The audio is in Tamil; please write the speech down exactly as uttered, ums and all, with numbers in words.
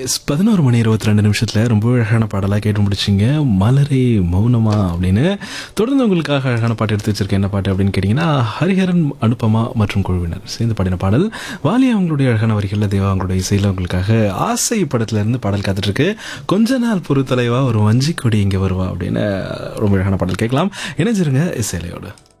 எஸ் பதினொரு மணி இருபத்தி ரெண்டு நிமிஷத்தில் ரொம்ப அழகான பாடலாக கேட்டு முடிச்சிங்க. மலரே மௌனமா அப்படின்னு தொடர்ந்து உங்களுக்காக அழகான பாட்டு எடுத்து வச்சிருக்கேன். என்ன பாட்டு அப்படின்னு கேட்டிங்கன்னா, ஹரிஹரன், அனுபமா மற்றும் குழுவினர் சேர்ந்து பாடின பாடல். வாலி அவங்களுடைய அழகான வரிகளில், தேவா அவங்களுடைய இசையில் உங்களுக்காக ஆசை படத்துல இருந்து பாடல் காத்துட்ருக்கு. கொஞ்ச நாள் பொறுத்தலைவா ஒரு வஞ்சி கொடி இங்கே வருவா அப்படின்னு ரொம்ப அழகான பாடல் கேட்கலாம். இணைஞ்சிருங்க இசையிலையோடு.